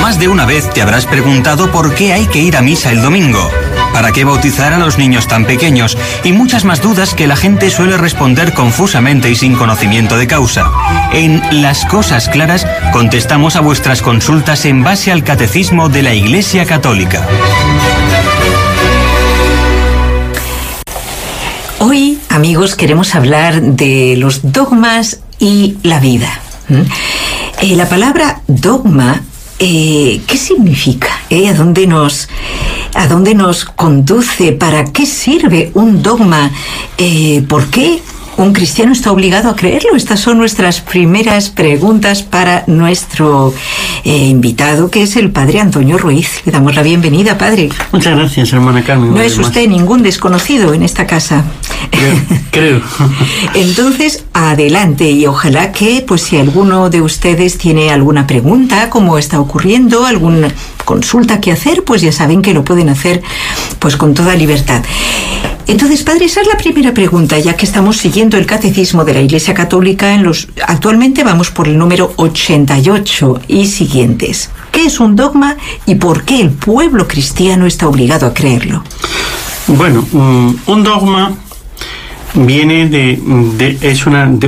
Más de una vez te habrás preguntado por qué hay que ir a misa el domingo, para qué bautizar a los niños tan pequeños y muchas más dudas que la gente suele responder confusamente y sin conocimiento de causa. En Las Cosas Claras contestamos a vuestras consultas en base al Catecismo de la Iglesia Católica. Hoy, amigos, queremos hablar de los dogmas y la vida. La palabra dogma, ¿qué significa? ¿A dónde nos conduce? ¿Para qué sirve un dogma? ¿Por qué un cristiano está obligado a creerlo? Estas son nuestras primeras preguntas para nuestro invitado, que es el padre Antonio Ruiz. Le damos la bienvenida, padre. Muchas gracias, hermana Carmen. No es usted ningún desconocido en esta casa. Creo. Entonces, adelante, y ojalá que, pues, si alguno de ustedes tiene alguna pregunta, como está ocurriendo, alguna consulta que hacer, pues ya saben que lo pueden hacer, pues, con toda libertad. Entonces, padre, esa es la primera pregunta, ya que estamos siguiendo el Catecismo de la Iglesia Católica. Actualmente vamos por el número 88 y siguientes. ¿Qué es un dogma y por qué el pueblo cristiano está obligado a creerlo? Bueno, un dogma viene de